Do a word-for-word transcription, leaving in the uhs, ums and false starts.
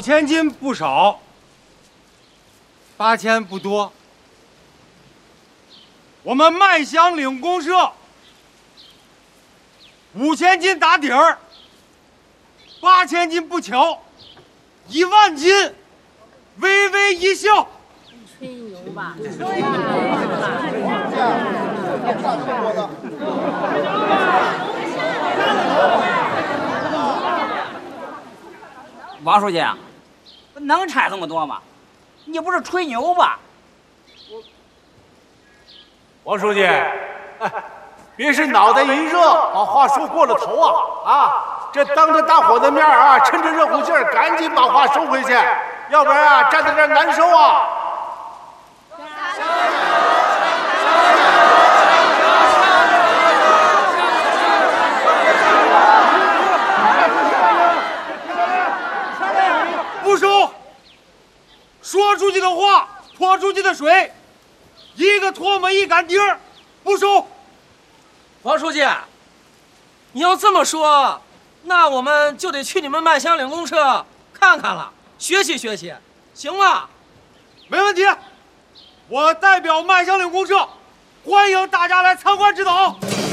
千斤不少，八千不多。我们麦乡岭公社五千斤打底儿，八千斤不巧，一万斤，微微一笑。 吹牛吧！ 王书记，能差这么多吗？你不是吹牛吧？ 王书记，哎，别是脑袋一热，把话说过了头啊！啊，这当着大伙的面啊，趁着热乎劲儿，赶紧把话收回去，要不然啊，站在这儿难受啊！ 不收，说出去的话，泼出去的水，一个唾沫一杆钉儿，不收。 王书记，你要这么说，那我们就得去你们麦乡岭公社看看了，学习学习，行吗？ 没问题，我代表麦乡岭公社，欢迎大家来参观指导。